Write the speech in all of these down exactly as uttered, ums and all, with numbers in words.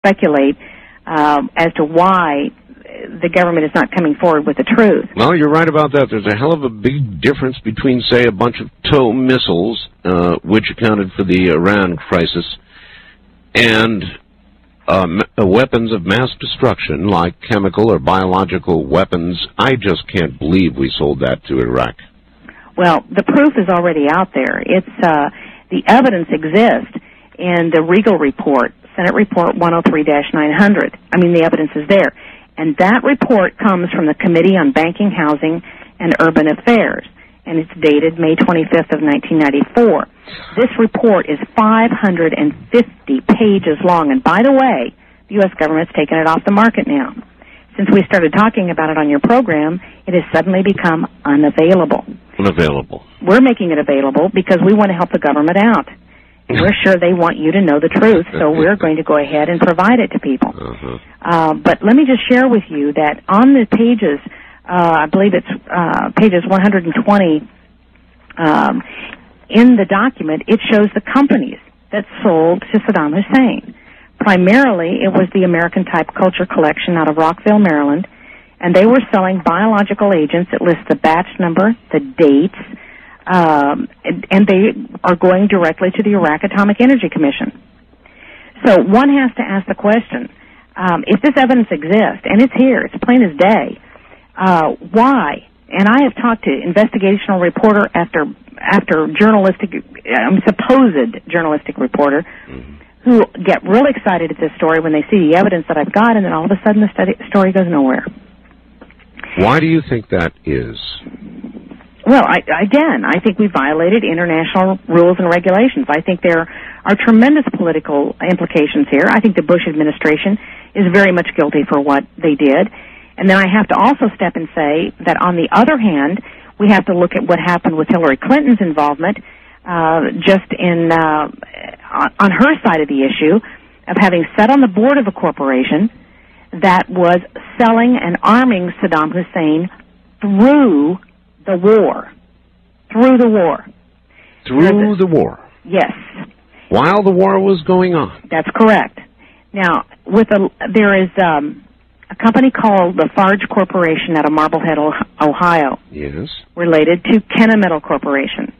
speculate um, as to why the government is not coming forward with the truth. Well, you're right about that. There's a hell of a big difference between, say, a bunch of TOW missiles, uh, which accounted for the Iran crisis, and um, weapons of mass destruction, like chemical or biological weapons. I just can't believe we sold that to Iraq. Well, the proof is already out there. It's uh, the evidence exists in the Regal report, Senate Report one oh three dash nine hundred. I mean, the evidence is there. And that report comes from the Committee on Banking, Housing, and Urban Affairs, and it's dated May twenty-fifth of nineteen ninety-four. This report is five hundred fifty pages long, and by the way, the U S government's taken it off the market now. Since we started talking about it on your program, it has suddenly become unavailable. Unavailable. We're making it available because we want to help the government out. We're sure they want you to know the truth, so we're going to go ahead and provide it to people. Uh-huh. Uh, but let me just share with you that on the pages, uh, I believe it's uh, pages one hundred twenty um, in the document, it shows the companies that sold to Saddam Hussein. Primarily, it was the American Type Culture Collection out of Rockville, Maryland, and they were selling biological agents. It lists the batch number, the dates, Um, and, and they are going directly to the Iraq Atomic Energy Commission. So one has to ask the question, um, if this evidence exists, and it's here, it's plain as day, uh, why? And I have talked to investigational reporter after after journalistic, um, supposed journalistic reporter, mm-hmm. who get real excited at this story when they see the evidence that I've got, and then all of a sudden the study, story goes nowhere. Why do you think that is? Well, I, again, I think we violated international rules and regulations. I think there are tremendous political implications here. I think the Bush administration is very much guilty for what they did. And then I have to also step and say that on the other hand, we have to look at what happened with Hillary Clinton's involvement uh, just in uh, on her side of the issue of having sat on the board of a corporation that was selling and arming Saddam Hussein through the war. Through the war. Through the war? Yes. While the war was going on? That's correct. Now, with a, there is um, a company called Lafarge Corporation out of Marblehead, Ohio. Yes. Related to Kennametal Corporation.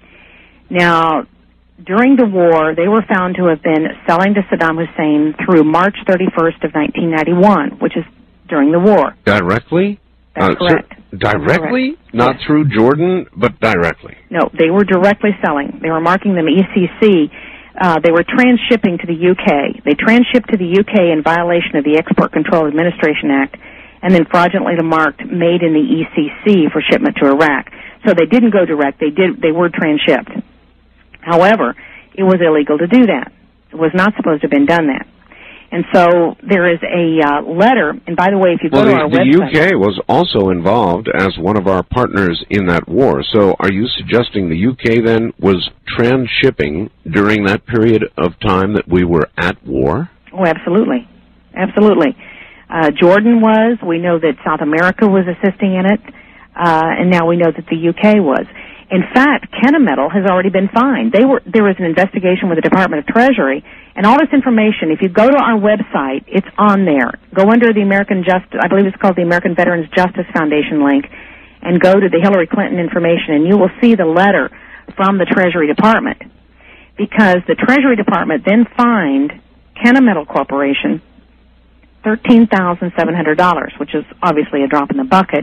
Now, during the war, they were found to have been selling to Saddam Hussein through March thirty-first of nineteen ninety-one, which is during the war. Directly? That's uh, correct. So directly? That's correct. Not yes. through Jordan, but directly? No, they were directly selling. They were marking them E C C. Uh, they were transshipping to the U K. They transshipped to the U K in violation of the Export Control Administration Act, and then fraudulently marked made in the E C C for shipment to Iraq. So they didn't go direct. They did. They were transshipped. However, it was illegal to do that. It was not supposed to have been done that. And so there is a uh, letter, and by the way, if you go well, to the, our the website... the U K was also involved as one of our partners in that war. So are you suggesting the U K then was transshipping during that period of time that we were at war? Oh, absolutely. Absolutely. Uh, Jordan was. We know that South America was assisting in it. Uh, and now we know that the U K was. In fact, Kennametal has already been fined. They were, there was an investigation with the Department of Treasury, and all this information, if you go to our website, it's on there. Go under the American Justice, I believe it's called the American Veterans Justice Foundation link, and go to the Hillary Clinton information, and you will see the letter from the Treasury Department. Because the Treasury Department then fined Kennametal Corporation thirteen thousand seven hundred dollars, which is obviously a drop in the bucket.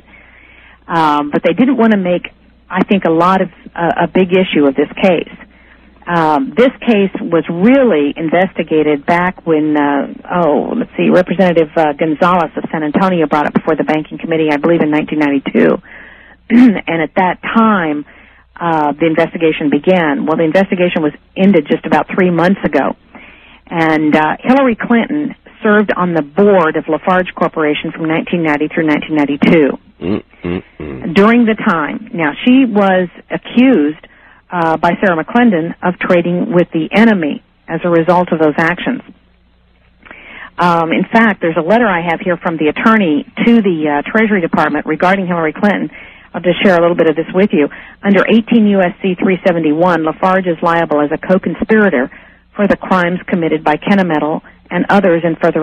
Um, but they didn't want to make, I think, a lot of uh, a big issue of this case. Um, this case was really investigated back when, uh, oh, let's see, Representative uh, Gonzalez of San Antonio brought it before the Banking Committee, I believe, in nineteen ninety-two. And at that time, uh, the investigation began. Well, the investigation was ended just about three months ago. And uh, Hillary Clinton served on the board of Lafarge Corporation from nineteen ninety through nineteen ninety-two. Mm-mm-mm. During the time. Now, she was accused uh, by Sarah McClendon of trading with the enemy as a result of those actions. Um, in fact, there's a letter I have here from the attorney to the uh, Treasury Department regarding Hillary Clinton. I'll just share a little bit of this with you. Under eighteen U S C three seventy-one, Lafarge is liable as a co-conspirator for the crimes committed by Kennametal and others in further